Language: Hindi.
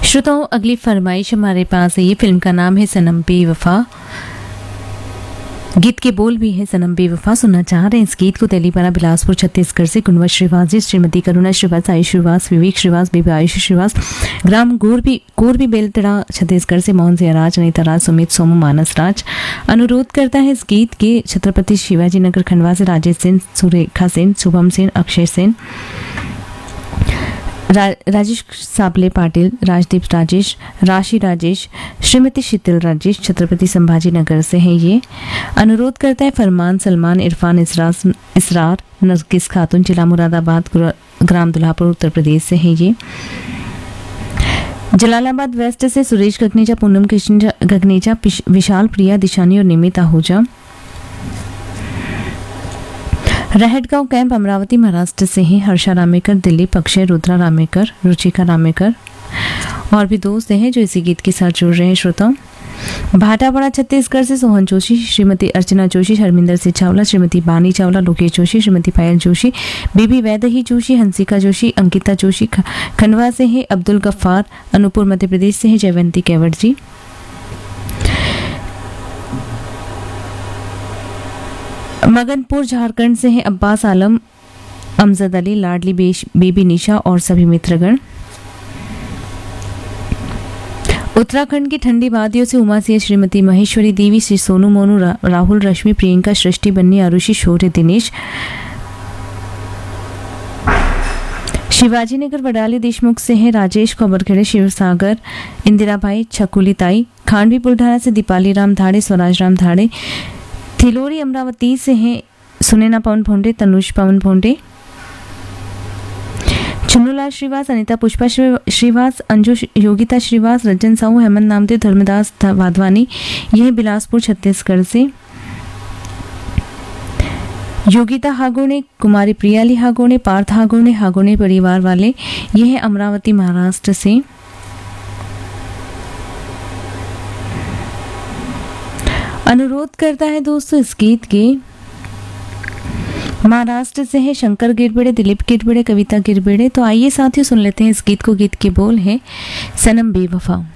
श्रोताओं, अगली फरमाइश हमारे पास है। ये फिल्म का नाम है सनम बेवफा। गीत के बोल भी है सनम बेवफा। सुनना चाह रहे हैं इस गीत को तेलीपारा बिलासपुर छत्तीसगढ़ से कुंवर श्रीवास जी, श्रीमती करुणा श्रीवास, आयुष श्रीवास, विवेक श्रीवास, बेबी आयुष श्रीवास, ग्राम कोरबी बेलतड़ा छत्तीसगढ़ से मोहन सिंह राज, अनिता राज, सुमित सोमू, मानस राज। अनुरोध करता है इस गीत के छत्रपति शिवाजी नगर खंडवा से राजेश सेन, सुरेखा सेन, शुभम सेन, अक्षय सेन, राजेश साबले पाटिल, राजदीप राजेश, राशि राजेश, श्रीमती शीतल राजेश छत्रपति संभाजी नगर से हैं। ये अनुरोध करता है फरमान सलमान, इरफान, इसरार, नरगिस खातून, जिला मुरादाबाद, ग्राम दुल्हापुर, उत्तर प्रदेश से हैं। ये जलालाबाद वेस्ट से सुरेश गगनेजा, पूनम कृष्ण गगनेजा, विशाल प्रिया, दिशानी और निमित आहूजा। रहटगांव कैंप अमरावती महाराष्ट्र से हैं हर्षा रामेकर, दिलीप, अक्षय, रुद्रा रामेकर, रुचिका रामेकर और भी दोस्त हैं जो इसी गीत के साथ जुड़ रहे हैं। श्रोताओं, भाटापाड़ा छत्तीसगढ़ से सोहन जोशी, श्रीमती अर्चना जोशी, हरमिंदर सिंह चावला, श्रीमती बानी चावला, लोकेश जोशी, श्रीमती पायल जोशी, बीबी वैदही जोशी, हंसिका जोशी, अंकिता जोशी खंडवा से हैं, अब्दुल गफ्फार अनूपपुर मध्य प्रदेश से हैं, जयवंती केवट जी। मगनपुर झारखंड से हैं अब्बास आलम, अमजद अली, लाडली बेबी निशा और सभी मित्रगण। उत्तराखंड की ठंडी वादियों से उमा सिंह, श्रीमती महेश्वरी देवी, श्री सोनू मोनू, राहुल, रश्मि, प्रियंका, सृष्टि, बन्नी, आरुषि, शौर्य, दिनेश। शिवाजी नगर वडाली देशमुख से हैं राजेश कोबरखेड़े, शिवसागर, इंदिराबाई, छकुलीताई। खांडवी बुल्ढाना से दीपाली राम धाड़े, स्वराज राम धाड़े। थिलोरी अमरावती से हैं सुनैना पवन भोंडे, तनुष पवन भोंडे, चुन्नूलाल श्रीवास, अनिता पुष्पा श्रीवास, अंजू योगिता श्रीवास, रंजन साहू, हेमंत नामदेव, धर्मदास वाधवानी। यह बिलासपुर छत्तीसगढ़ से। योगिता हागोने, कुमारी प्रियाली हागोने, पार्थ हागोने परिवार वाले। यह है अमरावती महाराष्ट्र से। अनुरोध करता है दोस्तों इस गीत के महाराष्ट्र से है शंकर गिरबेड़े, दिलीप गिरबेड़े, कविता गिरबेड़े। तो आइए साथियों सुन लेते हैं इस गीत को। गीत के बोल है सनम बेवफा।